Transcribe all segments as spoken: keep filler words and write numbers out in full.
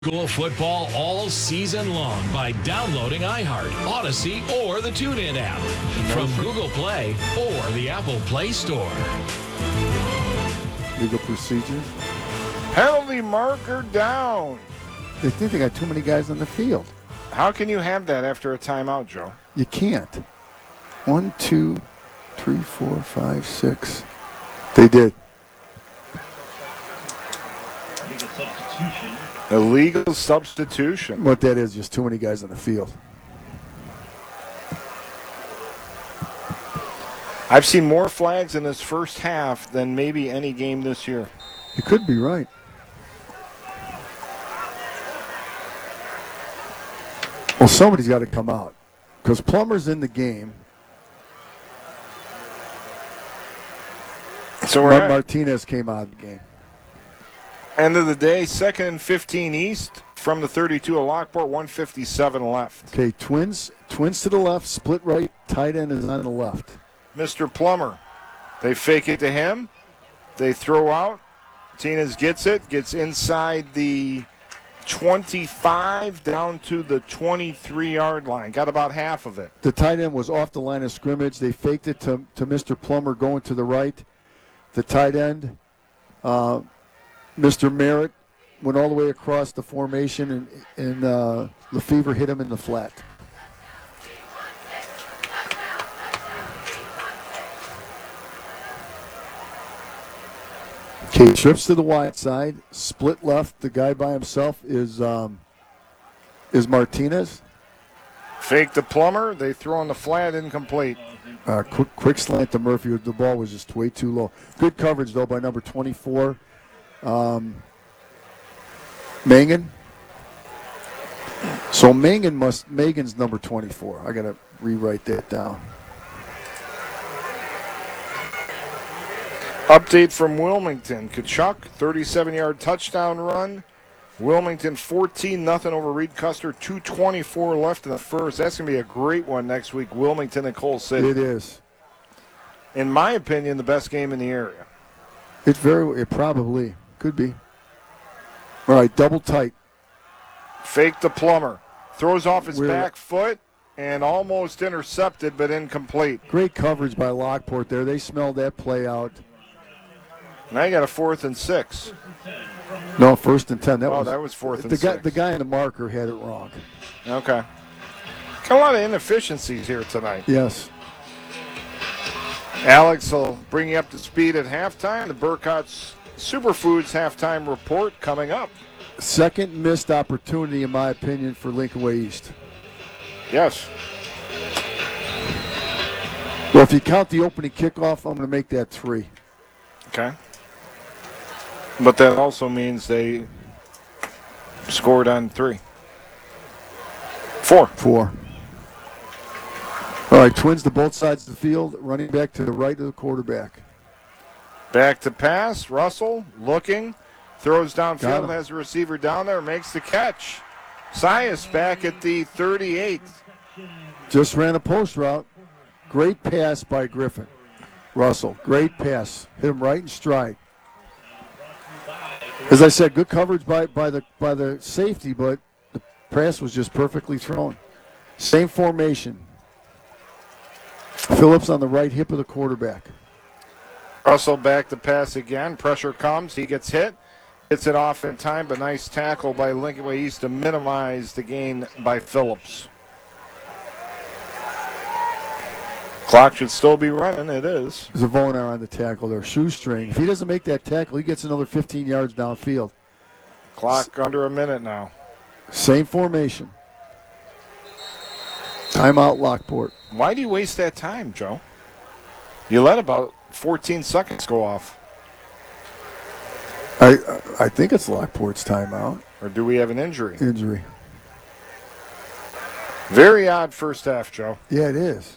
Cool football all season long by downloading iHeart, Odyssey, or the TuneIn app from Google Play or the Apple Play Store. Legal procedures. Penalty marker down. They think they got too many guys on the field. How can you have that after a timeout, Joe? You can't. One, two, three, four, five, six. They did. Legal substitution. Illegal substitution. What that is, just too many guys on the field. I've seen more flags in this first half than maybe any game this year. You could be right. Well, somebody's got to come out because Plummer's in the game. So we're Mar- at Martinez came out of the game. end of the day, second and fifteen east from the thirty-two of Lockport, one fifty-seven left. Okay, twins, twins to the left, split right, tight end is on the left. Mister Plummer, they fake it to him. They throw out. Martinez gets it, gets inside the twenty-five down to the twenty-three-yard line. Got about half of it. The tight end was off the line of scrimmage. They faked it to, to Mister Plummer going to the right. The tight end, uh, Mister Merritt, went all the way across the formation, and, and uh, Lefevre hit him in the flat. Okay, trips to the wide side, split left. The guy by himself is um, is Martinez. Fake to Plummer. They throw on the flat, incomplete. Uh, quick, quick slant to Murphy. The ball was just way too low. Good coverage, though, by number twenty-four, um, Mangan. So Mangan must, Megan's number twenty-four. I got to rewrite that down. Update from Wilmington. Kachuk, thirty-seven-yard touchdown run. Wilmington fourteen nothing over Reed Custer. two twenty-four left in the first. That's going to be a great one next week, Wilmington and Coal City. It is. In my opinion, the best game in the area. It's very, it probably could be. All right, double tight. Fake the Plummer. Throws off his We're, back foot and almost intercepted, but incomplete. Great coverage by Lockport there. They smelled that play out. Now you got a fourth and six. No, first and ten. That oh, was, that was fourth and the guy, six. The guy in the marker had it wrong. Okay. Got a lot of inefficiencies here tonight. Yes. Alex will bring you up to speed at halftime. The Burcott's Superfoods halftime report coming up. Second missed opportunity, in my opinion, for Lincoln Way East. Yes. Well, if you count the opening kickoff, I'm going to make that three. Okay. But that also means they scored on three. Four. Four. All right, twins to both sides of the field, running back to the right of the quarterback. Back to pass. Russell looking. Throws downfield, him. has a receiver down there, makes the catch. Sias back at the thirty-eight. Just ran a post route. Great pass by Griffin. Russell, great pass. Hit him right in stride. As I said, good coverage by, by the by the safety, but the pass was just perfectly thrown. Same formation. Phillips on the right hip of the quarterback. Russell back to pass again. Pressure comes. He gets hit. Gets it off in time, but nice tackle by Lincoln Way East to minimize the gain by Phillips. Clock should still be running. It is. Zavonar on the tackle there. Shoestring. If he doesn't make that tackle, he gets another fifteen yards downfield. Clock S- under a minute now. Same formation. Timeout Lockport. Why do you waste that time, Joe? You let about fourteen seconds go off. I I think it's Lockport's timeout. Or do we have an injury? Injury. Very odd first half, Joe. Yeah, it is.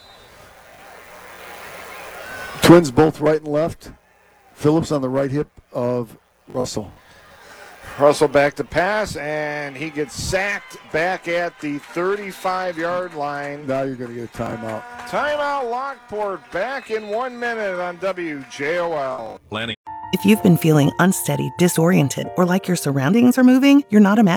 Twins both right and left. Phillips on the right hip of Russell. Russell back to pass, and he gets sacked back at the thirty-five-yard line. Now you're going to get a timeout. Timeout Lockport back in one minute on W J O L. Planning. If you've been feeling unsteady, disoriented, or like your surroundings are moving, you're not imagining